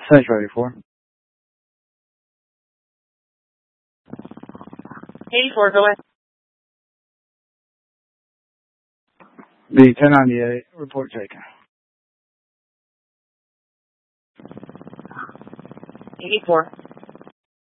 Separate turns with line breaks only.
Central 84.
84, go ahead.
The 1098, report taken.
84.